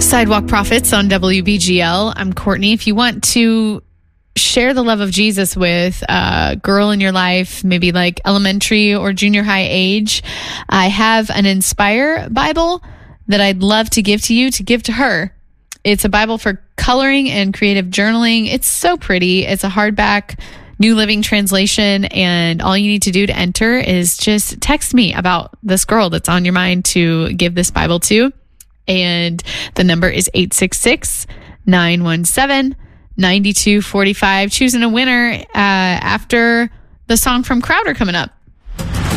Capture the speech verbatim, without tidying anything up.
Sidewalk Prophets on W B G L. I'm Courtney. If you want to share the love of Jesus with a girl in your life, maybe like elementary or junior high age, I have an Inspire Bible that I'd love to give to you to give to her. It's a Bible for coloring and creative journaling. It's so pretty. It's a hardback New Living Translation, and all you need to do to enter is just text me about this girl that's on your mind to give this Bible to. And the number is eight six six, nine one seven, nine two four five. Choosing a winner uh, after the song from Crowder coming up.